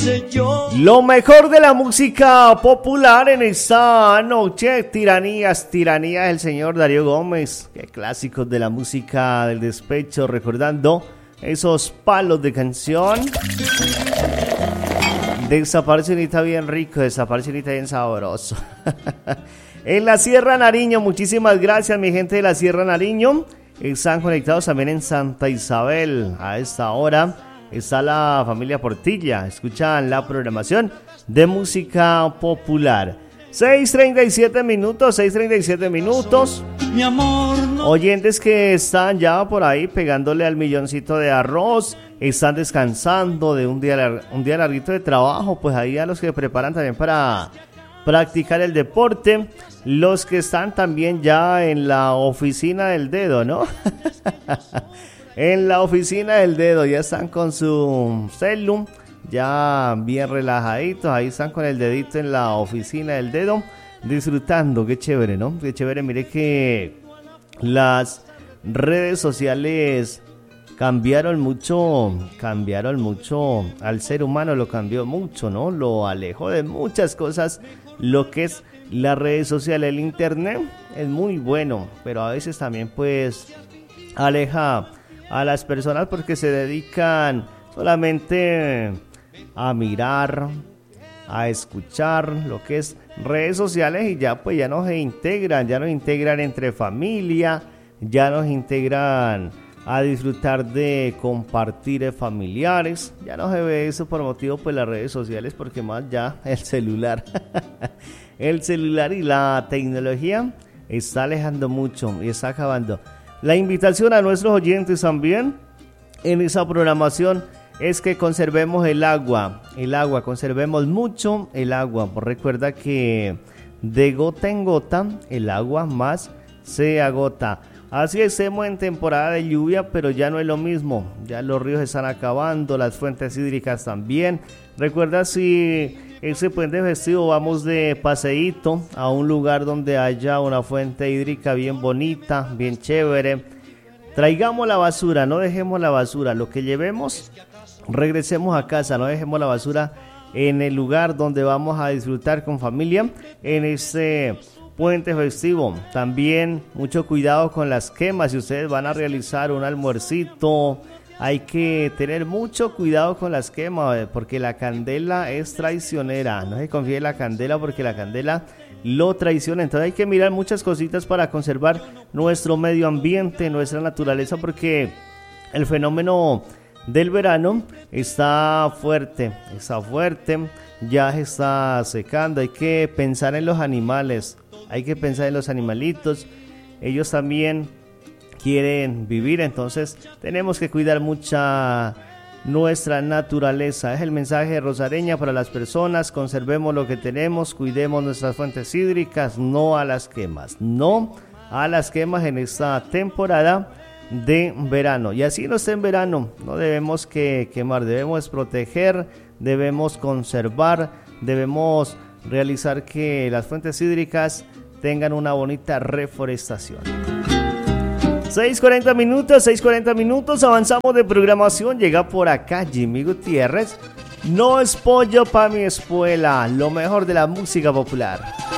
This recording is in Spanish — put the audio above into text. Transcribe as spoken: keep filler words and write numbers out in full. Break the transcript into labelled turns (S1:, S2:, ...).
S1: hice yo.
S2: Lo mejor de la música popular en esta noche. Tiranías, Tiranías del señor Darío Gómez. Qué clásicos de la música del despecho, recordando esos palos de canción. Desaparecenita bien rico, desaparecenita bien sabroso. En la Sierra Nariño, muchísimas gracias mi gente de la Sierra Nariño. Están conectados también en Santa Isabel. A esta hora está la familia Portilla. Escuchan la programación de música popular. seis treinta y siete minutos, seis treinta y siete minutos.
S1: Mi amor, no.
S2: Oyentes que están ya por ahí pegándole al milloncito de arroz, están descansando de un día, un día larguito de trabajo, pues ahí a los que preparan también para practicar el deporte, los que están también ya en la oficina del dedo, ¿no? En la oficina del dedo, ya están con su celu, ya bien relajaditos, ahí están con el dedito en la oficina del dedo, disfrutando. Qué chévere, ¿no? Qué chévere. Mire que las redes sociales cambiaron mucho, cambiaron mucho al ser humano, lo cambió mucho, ¿no? Lo alejó de muchas cosas, lo que es las redes sociales. El internet es muy bueno, pero a veces también pues aleja a las personas porque se dedican solamente a mirar, a escuchar lo que es redes sociales y ya pues ya no se integran, ya no integran entre familia, ya nos integran a disfrutar de compartir familiares, ya no se ve eso por motivo pues las redes sociales, porque más ya el celular, el celular y la tecnología está alejando mucho y está acabando. La invitación a nuestros oyentes también en esa programación es que conservemos el agua, el agua, conservemos mucho el agua. Recuerda que de gota en gota el agua más se agota. Así estemos en temporada de lluvia, pero ya no es lo mismo. Ya los ríos están acabando, las fuentes hídricas también. Recuerda, si ese puente festivo vamos de paseíto a un lugar donde haya una fuente hídrica bien bonita, bien chévere. Traigamos la basura, no dejemos la basura. Lo que llevemos, regresemos a casa, no dejemos la basura en el lugar donde vamos a disfrutar con familia en este puente festivo. También mucho cuidado con las quemas. Si ustedes van a realizar un almuercito, hay que tener mucho cuidado con las quemas, porque la candela es traicionera. No se confíe en la candela, porque la candela lo traiciona. Entonces hay que mirar muchas cositas para conservar nuestro medio ambiente, nuestra naturaleza, porque el fenómeno del verano está fuerte, está fuerte, ya se está secando. Hay que pensar en los animales, hay que pensar en los animalitos, ellos también quieren vivir, entonces tenemos que cuidar mucha nuestra naturaleza. Es el mensaje de Rosareña para las personas: conservemos lo que tenemos, cuidemos nuestras fuentes hídricas, no a las quemas, no a las quemas en esta temporada de verano. Y así no está en verano, no debemos que quemar, debemos proteger, debemos conservar, debemos realizar que las fuentes hídricas tengan una bonita reforestación. seis cuarenta minutos, seis cuarenta minutos, avanzamos de programación. Llega por acá Jimmy Gutiérrez. No es pollo pa' mi espuela, lo mejor de la música popular.